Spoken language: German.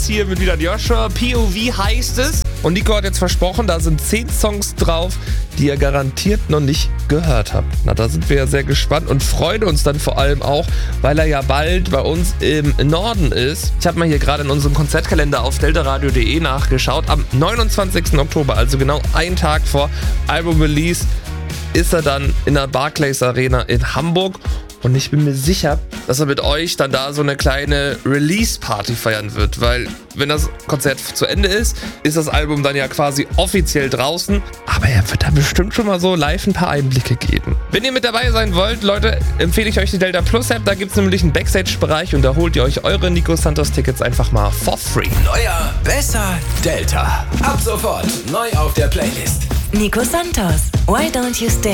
hier mit wieder Joshua. POV heißt es. Und Nico hat jetzt versprochen, da sind 10 Songs drauf, die ihr garantiert noch nicht gehört habt. Na, da sind wir ja sehr gespannt und freuen uns dann vor allem auch, weil er ja bald bei uns im Norden ist. Ich habe mal hier gerade in unserem Konzertkalender auf deltaradio.de nachgeschaut. Am 29. Oktober, also genau einen Tag vor Album-Release, ist er dann in der Barclays Arena in Hamburg. Und ich bin mir sicher, dass er mit euch dann da so eine kleine Release-Party feiern wird. Weil wenn das Konzert zu Ende ist, ist das Album dann ja quasi offiziell draußen. Aber er wird da bestimmt schon mal so live ein paar Einblicke geben. Wenn ihr mit dabei sein wollt, Leute, empfehle ich euch die Delta Plus App. Da gibt es nämlich einen Backstage-Bereich und da holt ihr euch eure Nico Santos Tickets einfach mal for free. Neuer, besser, Delta. Ab sofort neu auf der Playlist. Nico Santos, Why Don't You Stay?